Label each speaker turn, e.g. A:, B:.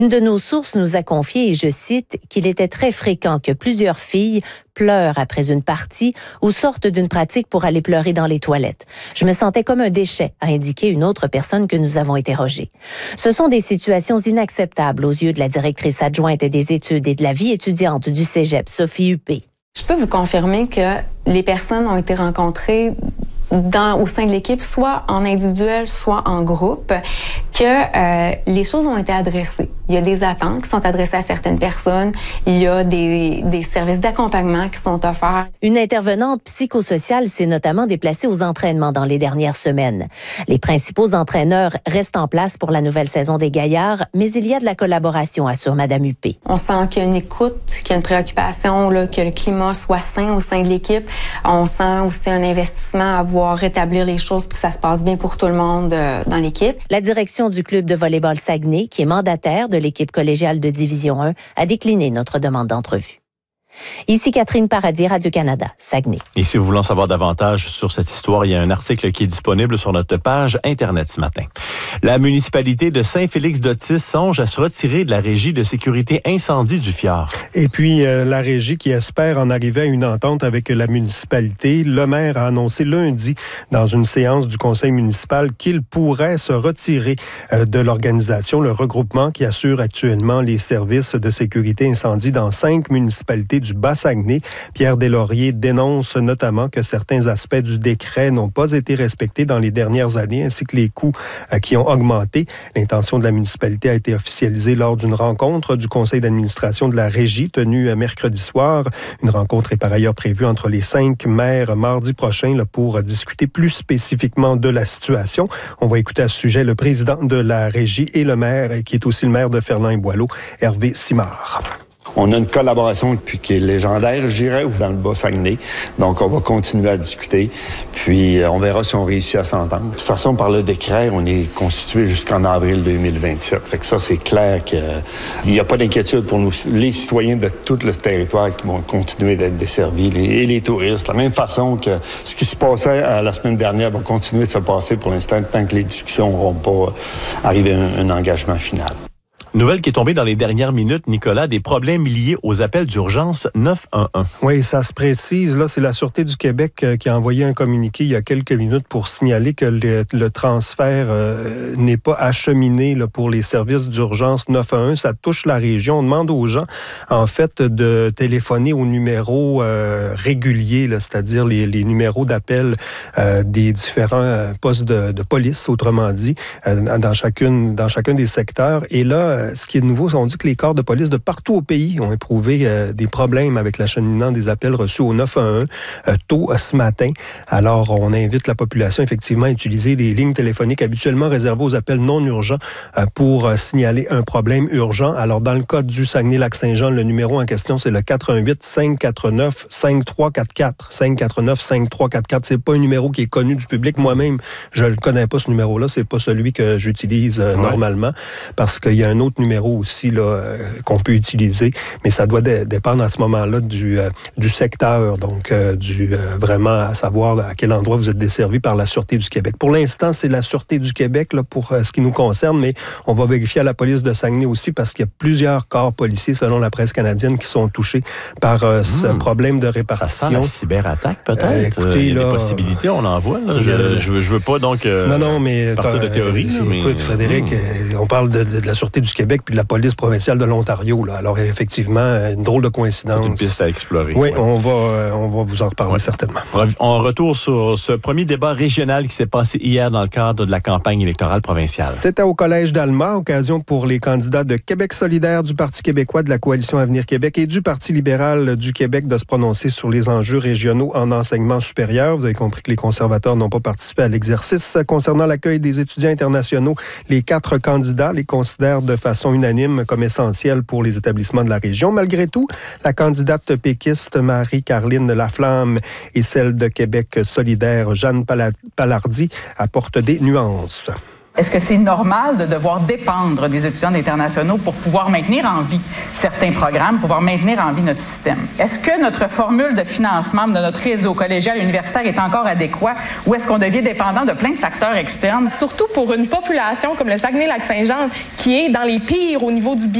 A: Une de nos sources nous a confié, et je cite, qu'il était très fréquent que plusieurs filles pleurent après une partie ou sortent d'une pratique pour aller pleurer dans les toilettes. Je me sentais comme un déchet, a indiqué une autre personne que nous avons interrogée. Ce sont des situations inacceptables aux yeux de la directrice adjointe des études et de la vie étudiante du Cégep, Sophie Huppé.
B: Je peux vous confirmer que les personnes ont été rencontrées au sein de l'équipe, soit en individuel, soit en groupe, que les choses ont été adressées. Il y a des attentes qui sont adressées à certaines personnes. Il y a des services d'accompagnement qui sont offerts.
A: Une intervenante psychosociale s'est notamment déplacée aux entraînements dans les dernières semaines. Les principaux entraîneurs restent en place pour la nouvelle saison des Gaillards, mais il y a de la collaboration, assure Mme Huppé.
B: On sent qu'il y a une écoute, qu'il y a une préoccupation, là, que le climat soit sain au sein de l'équipe. On sent aussi un investissement à voir rétablir les choses pour que ça se passe bien pour tout le monde dans l'équipe.
A: La direction du club de volleyball Saguenay, qui est mandataire de l'équipe collégiale de Division 1, a décliné notre demande d'entrevue. Ici Catherine Paradis, Radio-Canada, Saguenay.
C: Et si vous voulez en savoir davantage sur cette histoire, il y a un article qui est disponible sur notre page Internet ce matin. La municipalité de Saint-Félix-d'Otis songe à se retirer de la régie de sécurité incendie du Fjord.
D: Et puis, la régie qui espère en arriver à une entente avec la municipalité. Le maire a annoncé lundi, dans une séance du conseil municipal, qu'il pourrait se retirer de l'organisation, le regroupement qui assure actuellement les services de sécurité incendie dans 5 municipalités du Bas-Saguenay. Pierre Deslauriers dénonce notamment que certains aspects du décret n'ont pas été respectés dans les dernières années, ainsi que les coûts qui ont augmenté. L'intention de la municipalité a été officialisée lors d'une rencontre du conseil d'administration de la régie tenue mercredi soir. Une rencontre est par ailleurs prévue entre les 5 maires mardi prochain pour discuter plus spécifiquement de la situation. On va écouter à ce sujet le président de la régie et le maire, qui est aussi le maire de Ferland-et-Boileau, Hervé Simard.
E: On a une collaboration depuis qui est légendaire, je dirais, dans le Bas-Saguenay. Donc, on va continuer à discuter. Puis, on verra si on réussit à s'entendre. De toute façon, par le décret, on est constitué jusqu'en avril 2027. Fait que ça, c'est clair qu'il n'y a pas d'inquiétude pour nous, les citoyens de tout le territoire qui vont continuer d'être desservis, et les touristes. De la même façon que ce qui se passait la semaine dernière va continuer de se passer pour l'instant, tant que les discussions n'auront pas arrivé à un engagement final.
C: Nouvelle qui est tombée dans les dernières minutes, Nicolas, des problèmes liés aux appels d'urgence 911.
D: Oui, ça se précise. Là, c'est la Sûreté du Québec qui a envoyé un communiqué il y a quelques minutes pour signaler que le transfert n'est pas acheminé pour les services d'urgence 911. Ça touche la région. On demande aux gens, en fait, de téléphoner aux numéros réguliers, c'est-à-dire les numéros d'appel des différents postes de police, autrement dit, dans chacun des secteurs. Et là, ce qui est nouveau, on dit que les corps de police de partout au pays ont éprouvé des problèmes avec l'acheminement des appels reçus au 911 tôt ce matin. Alors, on invite la population effectivement à utiliser les lignes téléphoniques habituellement réservées aux appels non urgents pour signaler un problème urgent. Alors, dans le cas du Saguenay-Lac-Saint-Jean, le numéro en question, c'est le 418-549-5344. 549-5344. C'est pas un numéro qui est connu du public. Moi-même, je ne connais pas ce numéro-là. C'est pas celui que j'utilise normalement, parce qu'il y a un autre numéro aussi qu'on peut utiliser, mais ça doit dépendre à ce moment-là du secteur, donc vraiment à savoir à quel endroit vous êtes desservi par la Sûreté du Québec. Pour l'instant, c'est la Sûreté du Québec pour ce qui nous concerne, mais on va vérifier à la police de Saguenay aussi parce qu'il y a plusieurs corps policiers, selon la presse canadienne, qui sont touchés par ce problème de répartition.
C: Ça sent la cyberattaque, peut-être?
D: Écoutez,
C: il y a des possibilités, on en voit. Je veux pas donc partir de théorie.
D: Écoute, Frédéric, on parle de la Sûreté du Québec puis de la police provinciale de l'Ontario. Alors, effectivement, une drôle de coïncidence.
C: C'est une piste à explorer.
D: Oui, on va vous en reparler certainement.
C: On retourne sur ce premier débat régional qui s'est passé hier dans le cadre de la campagne électorale provinciale.
D: C'était au Collège d'Alma, occasion pour les candidats de Québec solidaire, du Parti québécois, de la Coalition Avenir Québec et du Parti libéral du Québec de se prononcer sur les enjeux régionaux en enseignement supérieur. Vous avez compris que les conservateurs n'ont pas participé à l'exercice. Concernant l'accueil des étudiants internationaux, les 4 candidats les considèrent de façon unanime comme essentielle pour les établissements de la région. Malgré tout, la candidate péquiste Marie-Carline Laflamme et celle de Québec solidaire Jeanne Palardy apportent des nuances.
F: Est-ce que c'est normal de devoir dépendre des étudiants internationaux pour pouvoir maintenir en vie certains programmes, pouvoir maintenir en vie notre système? Est-ce que notre formule de financement de notre réseau collégial et universitaire est encore adéquat ou est-ce qu'on devient dépendant de plein de facteurs externes?
G: Surtout pour une population comme le Saguenay-Lac-Saint-Jean qui est dans les pires au niveau du bilan.